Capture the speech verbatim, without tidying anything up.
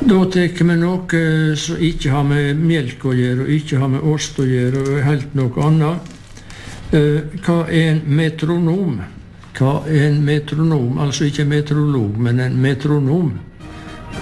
Da tar vi noe som ikke har med melk å gjøre, og ikke har med ost å gjøre, og helt noe annet. Hva er en metronom? Hva er en metronom? Altså ikke meteorolog, men en metronom.